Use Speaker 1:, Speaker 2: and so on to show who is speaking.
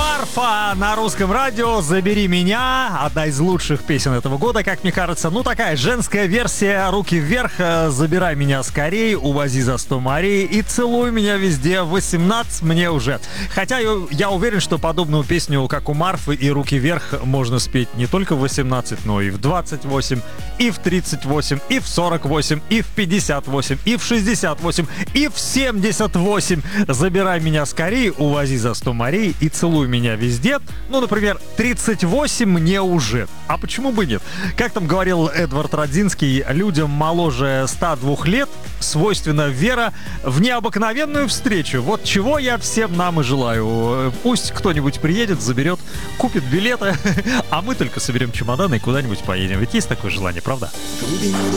Speaker 1: Марфа на русском радио «Забери меня». Одна из лучших песен этого года, как мне кажется. Ну, такая женская версия «Руки вверх», «Забирай меня скорей», «Увози за 100 морей» и «Целуй меня везде», 18 мне уже. Хотя я уверен, что подобную песню, как у Марфы и «Руки вверх», можно спеть не только в 18, но и в 28, и в 38, и в 48, и в 58, и в 68, и в 78. «Забирай меня скорей», «Увози за 100 морей» и «Целуй меня везде». Ну, например, 38 мне уже. А почему бы нет? Как там говорил Эдвард Радзинский, людям моложе 102 лет свойственна вера в необыкновенную встречу. Вот чего я всем нам и желаю. Пусть кто-нибудь приедет, заберет, купит билеты, а мы только соберем чемоданы и куда-нибудь поедем. Ведь есть такое желание, правда?